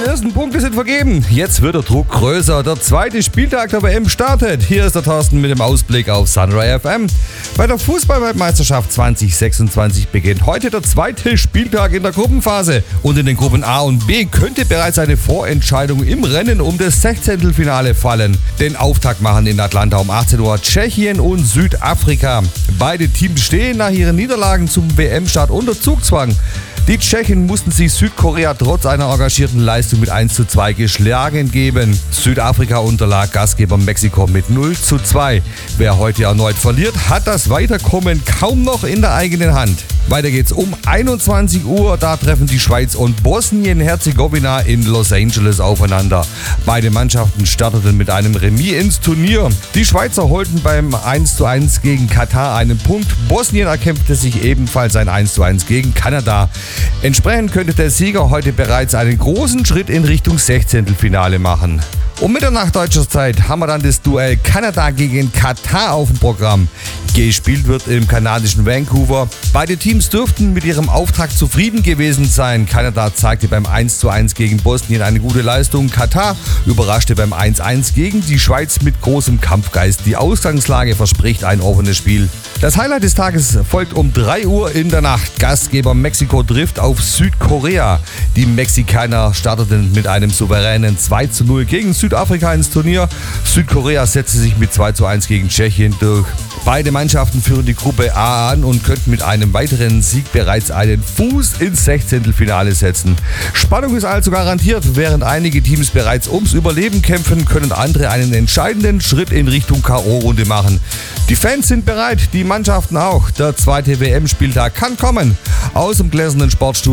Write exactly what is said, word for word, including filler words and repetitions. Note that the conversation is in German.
ersten Punkte sind vergeben. Jetzt wird der Druck größer. Der zweite Spieltag der W M startet. Hier ist der Thorsten mit dem Ausblick auf Sunray F M. Bei der Fußball-Weltmeisterschaft zwanzig sechsundzwanzig beginnt heute der zweite Spieltag in der Gruppenphase. Und in den Gruppen A und B könnte bereits eine Vorentscheidung im Rennen um das Sechzehntelfinale fallen. Den Auftakt machen in Atlanta um achtzehn Uhr Tschechien und Südafrika. Beide Teams stehen nach ihren Niederlagen zum W M-Start unter Zugzwang. Die Tschechen mussten sich Südkorea trotz einer engagierten Leistung mit eins zu zwei geschlagen geben. Südafrika unterlag Gastgeber Mexiko mit null zu zwei. Wer heute erneut verliert, hat das Weiterkommen kaum noch in der eigenen Hand. Weiter geht's um einundzwanzig Uhr, da treffen die Schweiz und Bosnien-Herzegowina in Los Angeles aufeinander. Beide Mannschaften starteten mit einem Remis ins Turnier. Die Schweizer holten beim eins zu eins gegen Katar einen Punkt. Bosnien erkämpfte sich ebenfalls ein eins zu eins gegen Kanada. Entsprechend könnte der Sieger heute bereits einen großen Schritt in Richtung Sechzehntelfinale machen. Um Mitternacht deutscher Zeit haben wir dann das Duell Kanada gegen Katar auf dem Programm. Gespielt wird im kanadischen Vancouver. Beide Teams dürften mit ihrem Auftrag zufrieden gewesen sein. Kanada zeigte beim eins zu eins gegen Bosnien eine gute Leistung. Katar überraschte beim eins zu eins gegen die Schweiz mit großem Kampfgeist. Die Ausgangslage verspricht ein offenes Spiel. Das Highlight des Tages folgt um drei Uhr in der Nacht. Gastgeber Mexiko trifft auf Südkorea. Die Mexikaner starteten mit einem souveränen zwei zu null gegen Südafrika ins Turnier. Südkorea setzte sich mit zwei zu eins gegen Tschechien durch. Beide Mannschaften führen die Gruppe A an und könnten mit einem weiteren Sieg bereits einen Fuß ins Sechzehntelfinale setzen. Spannung ist also garantiert. Während einige Teams bereits ums Überleben kämpfen, können andere einen entscheidenden Schritt in Richtung K O-Runde machen. Die Fans sind bereit, die Mannschaften auch. Der zweite W M-Spieltag kann kommen. Aus dem gläsernen Sportstudio